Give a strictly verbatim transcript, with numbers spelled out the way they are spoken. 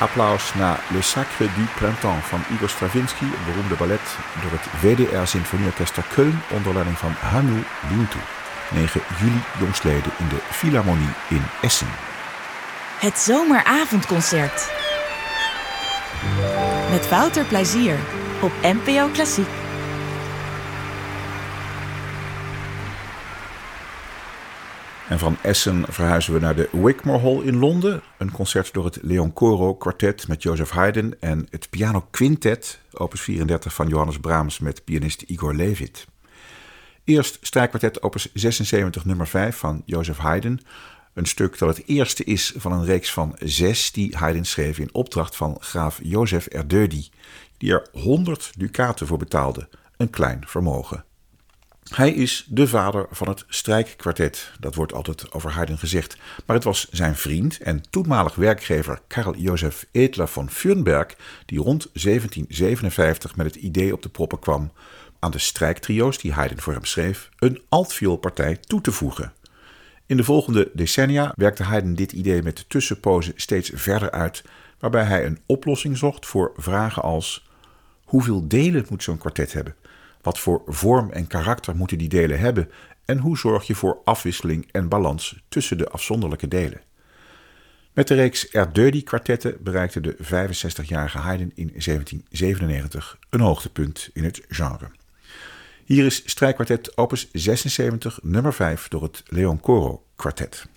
Applaus na Le Sacre du Printemps van Igor Stravinsky, een beroemde ballet door het W D R Symfonieorkester Köln onder leiding van Hannu Lintu. negen juli jongstleden in de Philharmonie in Essen. Het zomeravondconcert. Met Wouter Plezier op N P O Klassiek. En van Essen verhuizen we naar de Wigmore Hall in Londen. Een concert door het Leon Coro Quartet met Joseph Haydn en het Piano Quintet, opus vierendertig van Johannes Brahms met pianist Igor Levit. Eerst strijkkwartet opus zesenzeventig nummer vijf van Joseph Haydn. Een stuk dat het eerste is van een reeks van zes die Haydn schreef in opdracht van graaf Jozef Erdődy, die er honderd dukaten voor betaalde, een klein vermogen. Hij is de vader van het strijkkwartet, dat wordt altijd over Haydn gezegd, maar het was zijn vriend en toenmalig werkgever Karl Joseph Edler von Fürnberg die rond zeventien zevenenvijftig met het idee op de proppen kwam aan de strijktrio's die Haydn voor hem schreef een altvioolpartij toe te voegen. In de volgende decennia werkte Haydn dit idee met tussenpozen steeds verder uit, waarbij hij een oplossing zocht voor vragen als: hoeveel delen moet zo'n kwartet hebben? Wat voor vorm en karakter moeten die delen hebben? En hoe zorg je voor afwisseling en balans tussen de afzonderlijke delen? Met de reeks Erdődy-kwartetten bereikte de vijfenzestigjarige Haydn in zeventien zevenennegentig een hoogtepunt in het genre. Hier is strijkkwartet opus zesenzeventig nummer vijf door het Leon Coro Quartet.